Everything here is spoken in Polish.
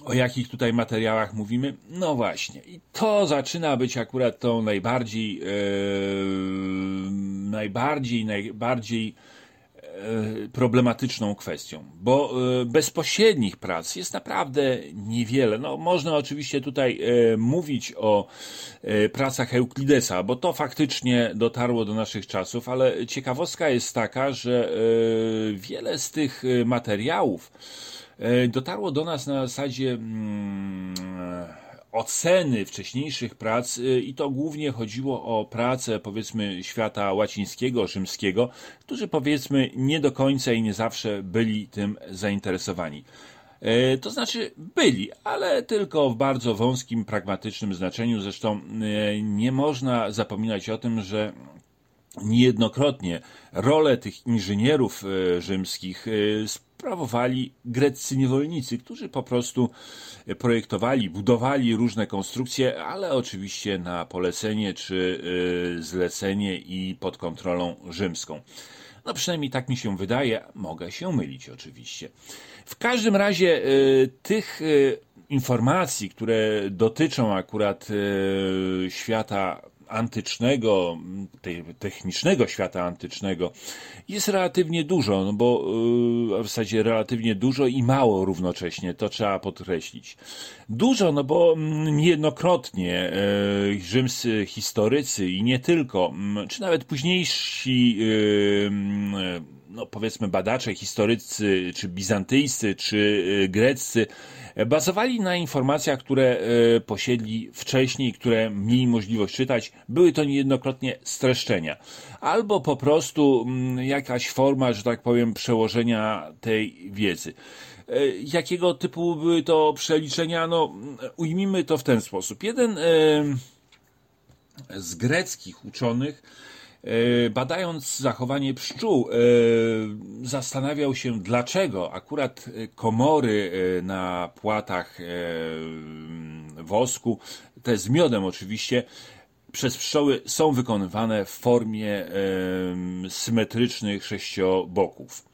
O jakich tutaj materiałach mówimy? No właśnie. I to zaczyna być akurat tą najbardziej problematyczną kwestią, bo bezpośrednich prac jest naprawdę niewiele. No, można oczywiście tutaj mówić o pracach Euklidesa, bo to faktycznie dotarło do naszych czasów, ale ciekawostka jest taka, że wiele z tych materiałów dotarło do nas na zasadzie oceny wcześniejszych prac i to głównie chodziło o prace, powiedzmy, świata łacińskiego, rzymskiego, którzy, powiedzmy, nie do końca i nie zawsze byli tym zainteresowani. To znaczy byli, ale tylko w bardzo wąskim, pragmatycznym znaczeniu. Zresztą nie można zapominać o tym, że niejednokrotnie rolę tych inżynierów rzymskich sprawowali greccy niewolnicy, którzy po prostu projektowali, budowali różne konstrukcje, ale oczywiście na polecenie czy zlecenie i pod kontrolą rzymską. No przynajmniej tak mi się wydaje, mogę się mylić oczywiście. W każdym razie tych informacji, które dotyczą akurat świata antycznego, technicznego świata antycznego jest relatywnie dużo, no bo w zasadzie relatywnie dużo i mało równocześnie, to trzeba podkreślić. Dużo, no bo niejednokrotnie rzymscy historycy i nie tylko, czy nawet późniejsi no powiedzmy badacze, historycy, czy bizantyjscy, czy greccy, bazowali na informacjach, które posiedli wcześniej, które mieli możliwość czytać. Były to niejednokrotnie streszczenia. Albo po prostu jakaś forma, że tak powiem, przełożenia tej wiedzy. Jakiego typu były to przeliczenia? No, ujmijmy to w ten sposób. Jeden z greckich uczonych, badając zachowanie pszczół, zastanawiał się, dlaczego akurat komory na płatach wosku, te z miodem oczywiście, przez pszczoły są wykonywane w formie symetrycznych sześcioboków.